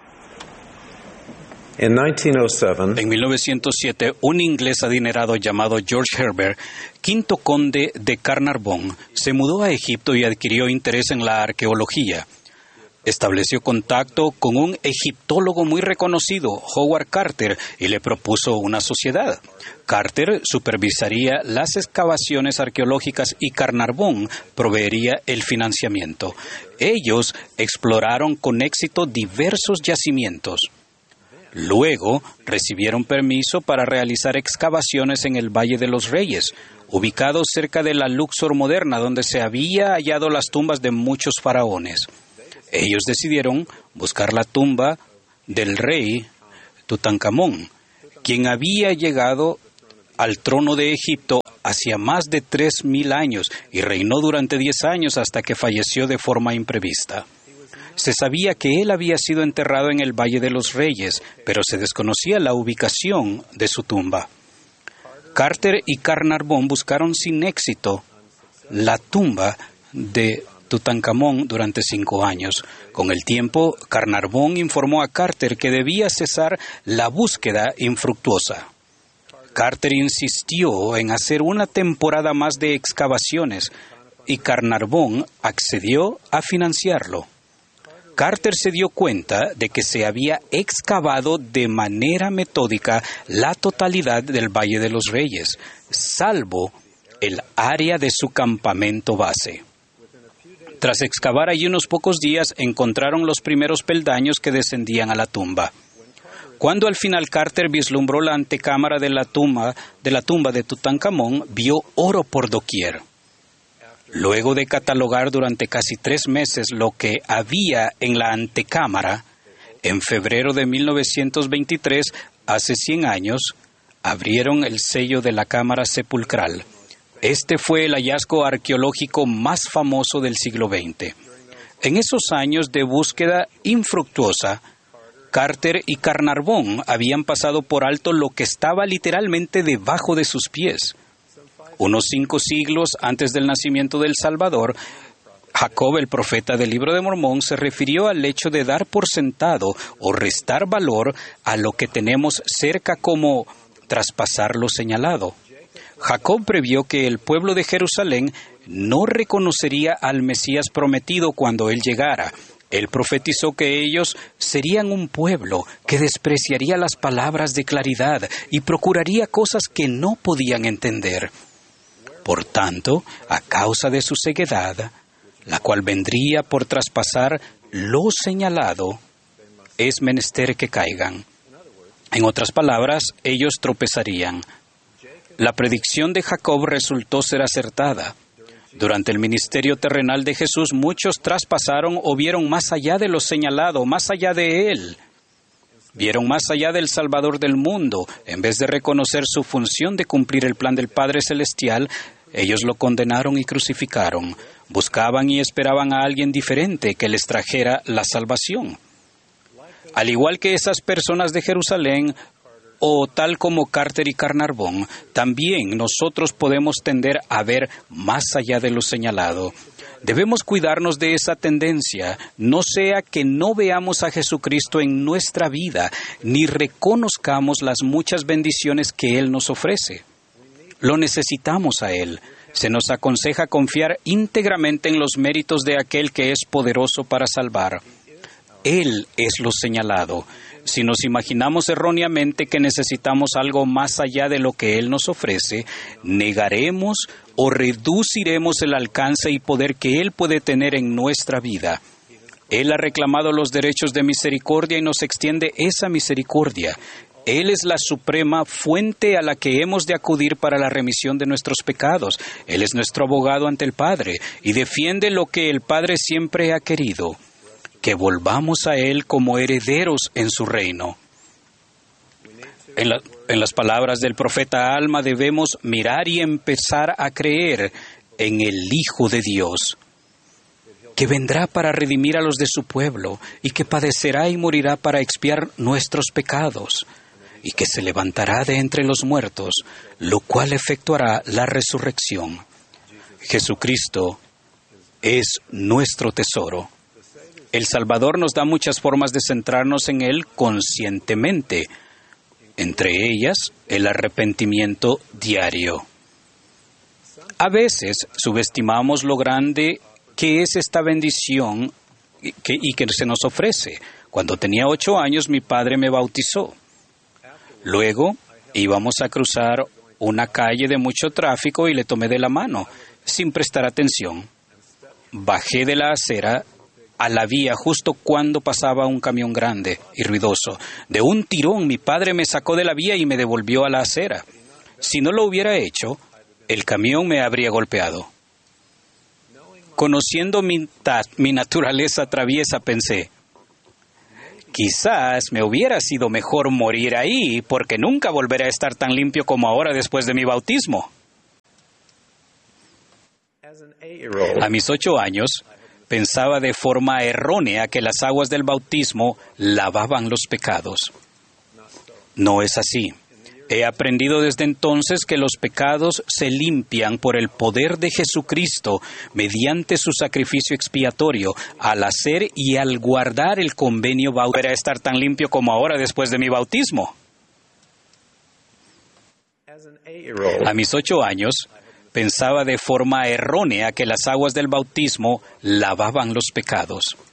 En mil novecientos siete, un inglés adinerado llamado George Herbert, quinto conde de Carnarvon, se mudó a Egipto y adquirió interés en la arqueología. Estableció contacto con un egiptólogo muy reconocido, Howard Carter, y le propuso una sociedad. Carter supervisaría las excavaciones arqueológicas y Carnarvon proveería el financiamiento. Ellos exploraron con éxito diversos yacimientos. Luego recibieron permiso para realizar excavaciones en el Valle de los Reyes, ubicado cerca de la Luxor moderna, donde se había hallado las tumbas de muchos faraones. Ellos decidieron buscar la tumba del rey Tutankamón, quien había llegado al trono de Egipto hacía más de tres mil años y reinó durante diez años hasta que falleció de forma imprevista. Se sabía que él había sido enterrado en el Valle de los Reyes, pero se desconocía la ubicación de su tumba. Carter y Carnarvon buscaron sin éxito la tumba de Tutankamón durante cinco años. Con el tiempo, Carnarvon informó a Carter que debía cesar la búsqueda infructuosa. Carter insistió en hacer una temporada más de excavaciones y Carnarvon accedió a financiarlo. Carter se dio cuenta de que se había excavado de manera metódica la totalidad del Valle de los Reyes, salvo el área de su campamento base. Tras excavar allí unos pocos días, encontraron los primeros peldaños que descendían a la tumba. Cuando al final Carter vislumbró la antecámara de la tumba de, la tumba de Tutankamón, vio oro por doquier. Luego de catalogar durante casi tres meses lo que había en la antecámara, en febrero de mil novecientos veintitrés, hace cien años, abrieron el sello de la cámara sepulcral. Este fue el hallazgo arqueológico más famoso del siglo veinte. En esos años de búsqueda infructuosa, Carter y Carnarvon habían pasado por alto lo que estaba literalmente debajo de sus pies. Unos cinco siglos antes del nacimiento del Salvador, Jacob, el profeta del Libro de Mormón, se refirió al hecho de dar por sentado o restar valor a lo que tenemos cerca como traspasar lo señalado. Jacob previó que el pueblo de Jerusalén no reconocería al Mesías prometido cuando él llegara. Él profetizó que ellos serían un pueblo que despreciaría las palabras de claridad y procuraría cosas que no podían entender. Por tanto, a causa de su ceguedad, la cual vendría por traspasar lo señalado, es menester que caigan. En otras palabras, ellos tropezarían. La predicción de Jacob resultó ser acertada. Durante el ministerio terrenal de Jesús, muchos traspasaron o vieron más allá de lo señalado, más allá de Él. Vieron más allá del Salvador del mundo. En vez de reconocer su función de cumplir el plan del Padre Celestial, ellos lo condenaron y crucificaron. Buscaban y esperaban a alguien diferente que les trajera la salvación. Al igual que esas personas de Jerusalén, o tal como Carter y Carnarvon, también nosotros podemos tender a ver más allá de lo señalado. Debemos cuidarnos de esa tendencia, no sea que no veamos a Jesucristo en nuestra vida, ni reconozcamos las muchas bendiciones que Él nos ofrece. Lo necesitamos a Él. Se nos aconseja confiar íntegramente en los méritos de aquel que es poderoso para salvar. Él es lo señalado. Si nos imaginamos erróneamente que necesitamos algo más allá de lo que Él nos ofrece, negaremos o reduciremos el alcance y poder que Él puede tener en nuestra vida. Él ha reclamado los derechos de misericordia y nos extiende esa misericordia. Él es la suprema fuente a la que hemos de acudir para la remisión de nuestros pecados. Él es nuestro abogado ante el Padre y defiende lo que el Padre siempre ha querido, que volvamos a Él como herederos en su reino. En, la, en las palabras del profeta Alma debemos mirar y empezar a creer en el Hijo de Dios, que vendrá para redimir a los de su pueblo y que padecerá y morirá para expiar nuestros pecados y que se levantará de entre los muertos, lo cual efectuará la resurrección. Jesucristo es nuestro tesoro. El Salvador nos da muchas formas de centrarnos en Él conscientemente, entre ellas el arrepentimiento diario. A veces subestimamos lo grande que es esta bendición y que, y que se nos ofrece. Cuando tenía ocho años, mi padre me bautizó. Luego íbamos a cruzar una calle de mucho tráfico y le tomé de la mano, sin prestar atención. Bajé de la acera a la vía justo cuando pasaba un camión grande y ruidoso. De un tirón mi padre me sacó de la vía y me devolvió a la acera. Si no lo hubiera hecho, el camión me habría golpeado. Conociendo mi, ta- mi naturaleza traviesa, pensé, quizás me hubiera sido mejor morir ahí, porque nunca volveré a estar tan limpio como ahora después de mi bautismo. A mis ocho años, pensaba de forma errónea que las aguas del bautismo lavaban los pecados. No es así. He aprendido desde entonces que los pecados se limpian por el poder de Jesucristo mediante su sacrificio expiatorio, al hacer y al guardar el convenio bautismal. ¿Volveré a estar tan limpio como ahora después de mi bautismo? A mis ocho años, pensaba de forma errónea que las aguas del bautismo lavaban los pecados.